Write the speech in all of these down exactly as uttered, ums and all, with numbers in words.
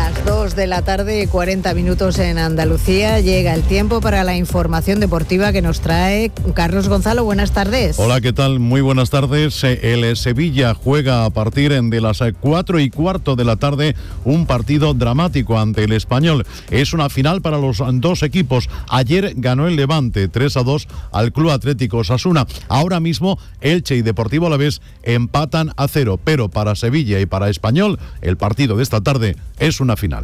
Las dos de la tarde y cuarenta minutos en Andalucía. Llega el tiempo para la información deportiva que nos trae Carlos Gonzalo. Buenas tardes. Hola, ¿qué tal? Muy buenas tardes. El Sevilla juega a partir de las cuatro y cuarto de la tarde un partido dramático ante el Español. Es una final para los dos equipos. Ayer ganó el Levante tres a dos al Club Atlético Osasuna. Ahora mismo Elche y Deportivo Alavés empatan a cero, pero para Sevilla y para Español el partido de esta tarde es una final.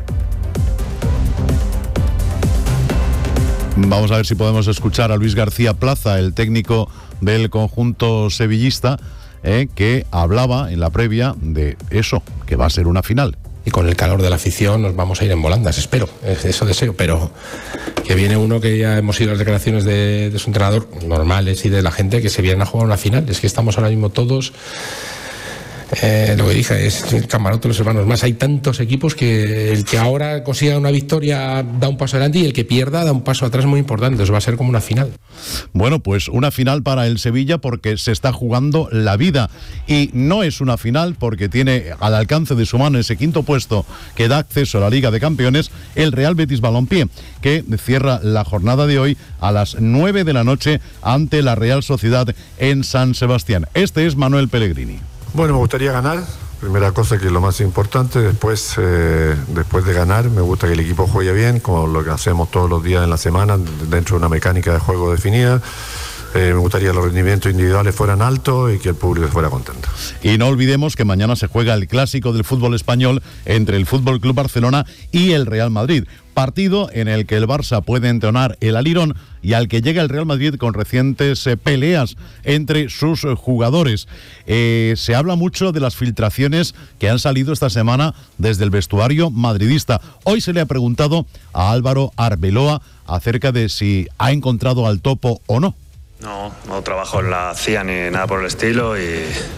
Vamos a ver si podemos escuchar a Luis García Plaza, el técnico del conjunto sevillista, eh, que hablaba en la previa de eso, que va a ser una final. Y con el calor de la afición nos vamos a ir en volandas, espero, eso deseo, pero que viene uno que ya hemos ido a las declaraciones de, de su entrenador normales y de la gente que se vienen a jugar una final. Es que estamos ahora mismo todos... Eh, lo que dije es el camarote de los hermanos más. Hay tantos equipos que el que ahora consiga una victoria da un paso adelante y el que pierda da un paso atrás muy importante. Eso va a ser como una final. Bueno, pues una final para el Sevilla porque se está jugando la vida, y no es una final porque tiene al alcance de su mano ese quinto puesto que da acceso a la Liga de Campeones, el Real Betis Balompié, que cierra la jornada de hoy a las nueve de la noche ante la Real Sociedad en San Sebastián. Este es Manuel Pellegrini. Bueno, me gustaría ganar, primera cosa, que es lo más importante. Después, eh, después de ganar, me gusta que el equipo juegue bien, como lo que hacemos todos los días en la semana, dentro de una mecánica de juego definida. Eh, me gustaría que los rendimientos individuales fueran altos y que el público fuera contento. Y no olvidemos que mañana se juega el clásico del fútbol español entre el F C Barcelona y el Real Madrid. Partido en el que el Barça puede entonar el alirón y al que llega el Real Madrid con recientes eh, peleas entre sus eh, jugadores. Eh, se habla mucho de las filtraciones que han salido esta semana desde el vestuario madridista. Hoy se le ha preguntado a Álvaro Arbeloa acerca de si ha encontrado al Topo o no. No, no trabajo en la C I A ni nada por el estilo, y,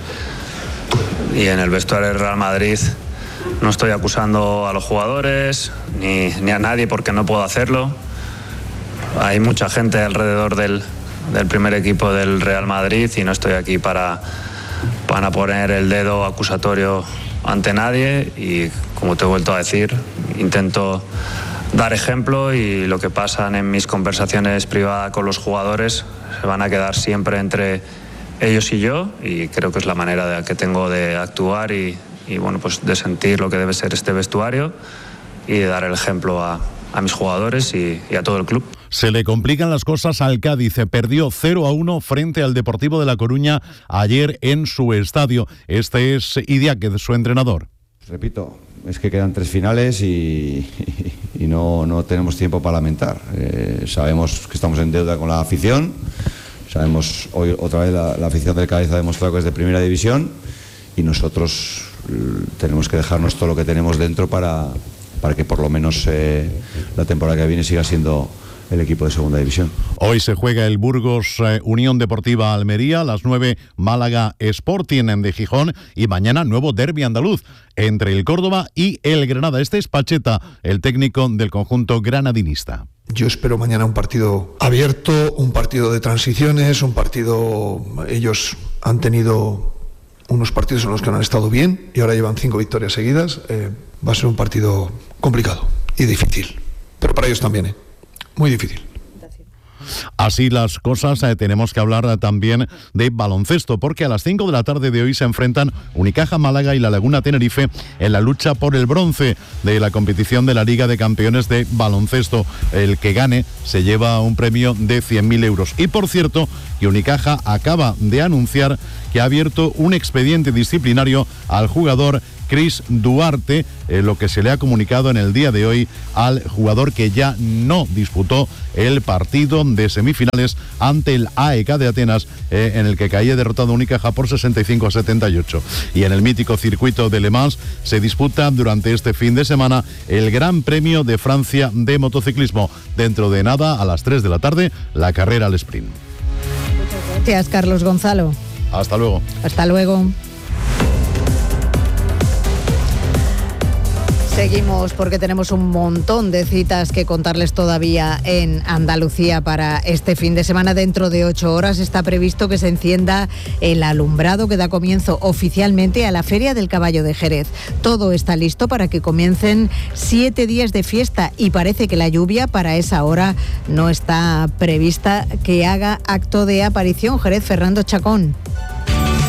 y en el vestuario del Real Madrid no estoy acusando a los jugadores ni, ni a nadie porque no puedo hacerlo. Hay mucha gente alrededor del, del primer equipo del Real Madrid y no estoy aquí para, para poner el dedo acusatorio ante nadie, y como te he vuelto a decir, intento dar ejemplo, y lo que pasan en mis conversaciones privadas con los jugadores se van a quedar siempre entre ellos y yo, y creo que es la manera de, que tengo de actuar y, y bueno, pues de sentir lo que debe ser este vestuario y de dar el ejemplo a, a mis jugadores y, y a todo el club. Se le complican las cosas al Cádiz. Perdió cero a uno frente al Deportivo de La Coruña ayer en su estadio. Este es Idiáquez, su entrenador. Repito, es que quedan tres finales y, y, y no, no tenemos tiempo para lamentar. Eh, sabemos que estamos en deuda con la afición. Sabemos, hoy otra vez la, la afición del Cádiz ha demostrado que es de primera división, y nosotros tenemos que dejarnos todo lo que tenemos dentro para, para que por lo menos eh, la temporada que viene siga siendo el equipo de segunda división. Hoy se juega el Burgos eh, Unión Deportiva Almería, a las nueve Málaga Sporting de Gijón, y mañana nuevo derbi andaluz entre el Córdoba y el Granada. Este es Pacheta, el técnico del conjunto granadinista. Yo espero mañana un partido abierto, un partido de transiciones, un partido... Ellos han tenido unos partidos en los que no han estado bien y ahora llevan cinco victorias seguidas. Eh, va a ser un partido complicado y difícil, pero para ellos también, ¿eh? Muy difícil. Así las cosas, eh, tenemos que hablar eh, también de baloncesto, porque a las cinco de la tarde de hoy se enfrentan Unicaja Málaga y La Laguna Tenerife en la lucha por el bronce de la competición de la Liga de Campeones de Baloncesto. El que gane se lleva un premio de cien mil euros. Y por cierto, que Unicaja acaba de anunciar que ha abierto un expediente disciplinario al jugador Chris Duarte, eh, lo que se le ha comunicado en el día de hoy al jugador que ya no disputó el partido de semifinales ante el A E K de Atenas, eh, en el que caía derrotado Unicaja por sesenta y cinco a setenta y ocho. Y en el mítico circuito de Le Mans se disputa durante este fin de semana el Gran Premio de Francia de motociclismo. Dentro de nada, a las tres de la tarde, la carrera al sprint. Gracias, Carlos Gonzalo. Hasta luego. Hasta luego. Seguimos porque tenemos un montón de citas que contarles todavía en Andalucía para este fin de semana. Dentro de ocho horas está previsto que se encienda el alumbrado que da comienzo oficialmente a la Feria del Caballo de Jerez. Todo está listo para que comiencen siete días de fiesta y parece que la lluvia para esa hora no está prevista que haga acto de aparición. Jerez, Fernando Chacón.